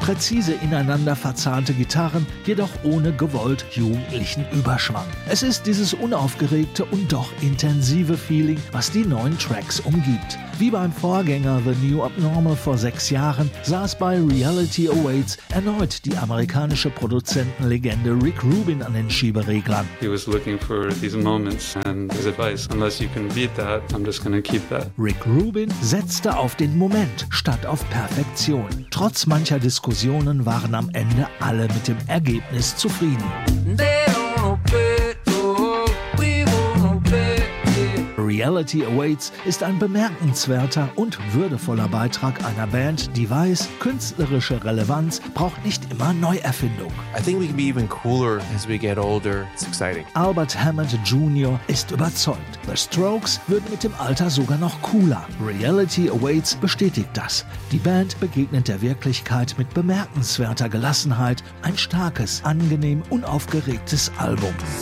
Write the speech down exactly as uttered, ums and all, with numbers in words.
Präzise ineinander verzahnte Gitarren, jedoch ohne gewollt jugendlichen Überschwang. Es ist dieses unaufgeregte und doch intensive Feeling, was die neuen Tracks umgibt. Wie beim Vorgänger The New Abnormal vor sechs Jahren saß bei Reality Awaits erneut die amerikanische Produzentenlegende Rick Rubin an den Schiebereglern. He was looking for these moments and his advice, unless you can beat that, I'm just gonna keep that. Rick Rubin setzte auf den Moment statt auf Perfektion. Trotz mancher Diskussionen waren am Ende alle mit dem Ergebnis zufrieden. Reality Awaits ist ein bemerkenswerter und würdevoller Beitrag einer Band, die weiß, künstlerische Relevanz braucht nicht immer Neuerfindung. I think we can be even cooler as we get older. It's exciting. Albert Hammond Junior ist überzeugt. The Strokes würden mit dem Alter sogar noch cooler. Reality Awaits bestätigt das. Die Band begegnet der Wirklichkeit mit bemerkenswerter Gelassenheit. Ein starkes, angenehm unaufgeregtes Album.